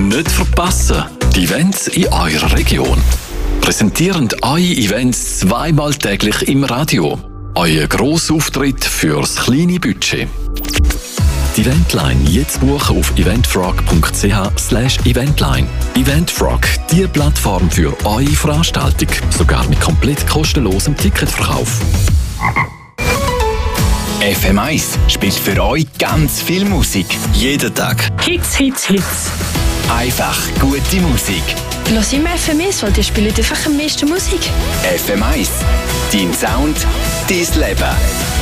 Nicht verpassen, die Events in eurer Region. Präsentierend eure Events zweimal täglich im Radio. Euer Grossauftritt fürs kleine Budget. Die Eventline jetzt buchen auf eventfrog.ch/eventline. Eventfrog, die Plattform für eure Veranstaltung. Sogar mit komplett kostenlosem Ticketverkauf. FM1 spielt für euch ganz viel Musik. Jeden Tag. Hits, Hits, Hits. Einfach gute Musik. Los immer FM1, weil die spielen einfach am meisten Musik. FM1, dein Sound, dein Leben.